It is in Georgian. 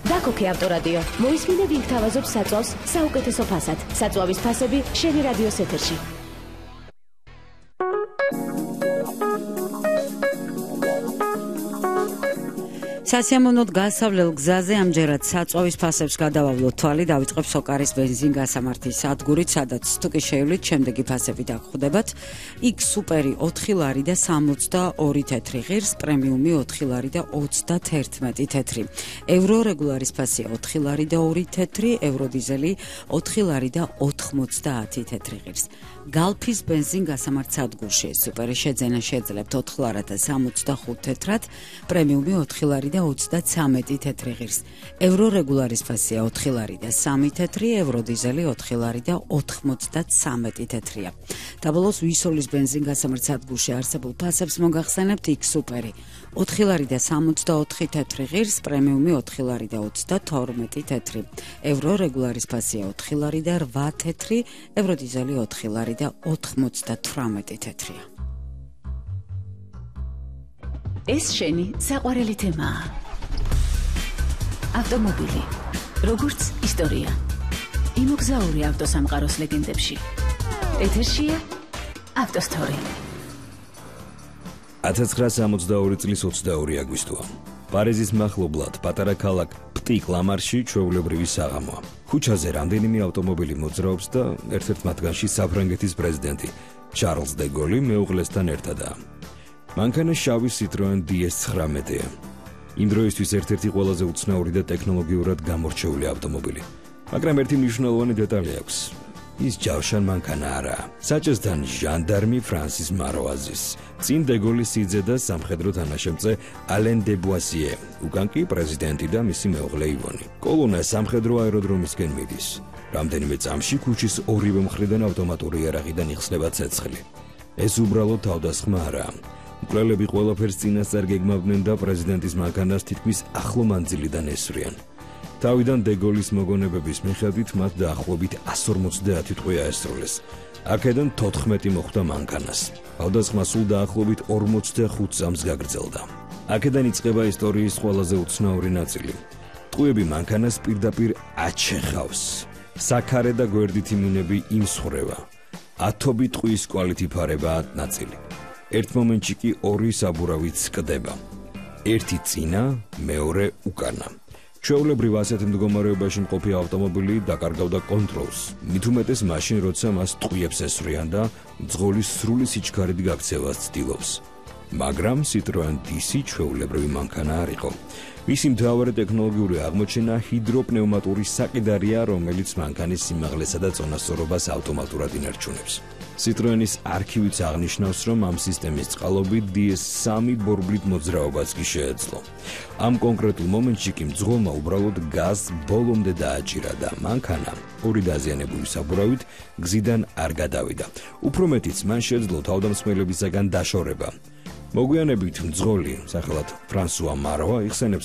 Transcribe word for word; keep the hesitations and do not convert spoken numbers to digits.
დაკოქე ავტორადიო. მოისმინე ვინ გთავაზობს საწვავს საუკეთესო ფასად. საწვავის ფასები შენი რადიოს ეთერში. სასიამოვნოდ გასავლელ გზაზე ამჯერად საწვავის ფასებს გადავავლოთ თვალი, დავიწყებ სოკარის ბენზინ-გასამართის სადგურით, სადაც თუკი შეივლით, შემდეგი ფასები დაგხვდებათ. იქ სუპერი ოთხი ლარი და სამოცდაორი თეთრი ღირს, პრემიუმი ოთხი ლარი და ოცდათერთმეტი თეთრი. ევრო რეგულარის ფასია ოთხი ლარი და ორი თეთრი, ევრო დიზელი ოთხი ლარი და ოთხმოცდაათი თეთრი ღირს. გალფის ბენზინ-გასამართ სადგურში სუპერი შეძენა შეძლებთ ოთხ ლარად და სამოცდახუთ თეთრად, პრემიუმი ოთხი ლარი და ოცდაცამეტი თეთრი ღირს. ევრო რეგულარის ფასია ოთხი ლარი და სამი თეთრი, ევრო დიზელი ოთხი ლარი და ოთხმოცდაცამეტი თეთრია. დაბოლოს ვისოლის ბენზინ-გასამართ სადგურში არსებულ ფასებს მოგახსენებთ, იქ სუპერი ოთხი ლარი და სამოცდაოთხი თეთრი ღირს, პრემიუმი ოთხი ლარი და ოცდათორმეტი თეთრი. ევრო რეგულარის ფასია ოთხი ლარი და რვა თეთრი, ევრო დიზელი ოთხი ლარი და ოთხმოცდათვრამეტი თეთრია. ეს შენი საყვარელი თემაა. ავტომობილი, როგორც ისტორია. იმოგზაური ავტოსამყაროს ლეგენდებში. ეთერშია ავტოსტორი. ათას ცხრაასი ოცდაორი წლის ოცდაორი აგვისტოა. პარიზის მახლობლად პატარა ქალაქ პტი-კლამარში ჩვეულებრივი საღამოა. ქუჩაზე რამდენიმე ავტომობილი მოძრაობს და ერთ-ერთ მათგანში საფრანგეთის პრეზიდენტი ჩარლზ დე გოლი მეუღლესთან ერთადაა. მანქანა შავი Citroen დი ეს ცხრამეტია. იმ დროისთვის ერთ-ერთი ყველაზე უცნაური და ტექნოლოგიურად გამორჩეული ავტომობილი. მაგრამ ერთი მნიშვნელოვანი დეტალი აქვს. ის ჯავშან მანქანა არაა. საჭესთან ჟანდარმი ფრანსის მაროაზის. წინ დე გოლის სიძე და სამხედრო თანაშემწე ალენ დე ბუასიე. უკან კი პრეზიდენტი და მისი მეუღლე ივონი. კოლონა სამხედრო აეროდრომისკენ მიდის. რამდენიმე წამში ქუჩის ორივე მხრიდან ავტომატური იარაღიდან იხსნება ცეცხლი. ეს უბრალოდ თავდასხმა არაა. მკვლელები ყველაფერს წინასწარ გეგმავდნენ და პრეზიდენტის მანქანას თითქმის ახლო მანძილიდან ესვრიან. თავიდან დე გოლის მოგონებების მიხედვით მათ დაახლოებით εκατს ორმოცდაათი ტყვია ესროლეს. აქედან თოთხმეტი მოხვდა მანქანას. თავდასხმა სულ დაახლოებით ორმოცდახუთ წამს გაგრძელდა. აქედან იწყება ისტორიის ყველაზე უცნაური ნაწილი. ტყვიები მანქანას პირდაპირ აჩეხავს. საქარე და გვერდითი მინები იმსხვრევა. ათობი ტყვის კვალით იფარება ნაწილი. ერთ მომენტში კი ორი საბურავით სკდება. ერთი წინა, მეორე უკანა. ჩვეულებრივ ასეთ მდგომარეობაში მყოფი ავტომობილი დაკარგავდა კონტროლს. მით უმეტეს მაშინ, როცა მას ტყვიებს ესვრიან და მძღოლის სრული სიჩქარით გაქცევას ცდილობს. მაგრამ Citroen დი სი ჩვეულებრივი მანქანა არ იყო. მისი მთავარი ტექნოლოგიური აღმოჩენა ჰიდროპნევმატური საკიდარია, რომელიც მანქანის სიმაღლესა და წონასწორობას ავტომატურად ინარჩუნებს. Citroen-ის არქივიც აღნიშნავს, რომ ამ სისტემის წყალობით დი ეს სამი ბორბლით მოძრაობას კი შეეძლო. ამ კონკრეტულ მომენტში კი მძღოლმა უბრალოდ გაზს ბოლომდე დააჭირა და მანქანა ორი დაზიანებული საბურავით გზიდან არ გადავიდა. უფრო მეტიც, მან შეძლო თავდამსხმელებისაგან დაშორება. მოგვიანებით მძღოლი, სახელად ფრანსუა მაროა, იხსენებს,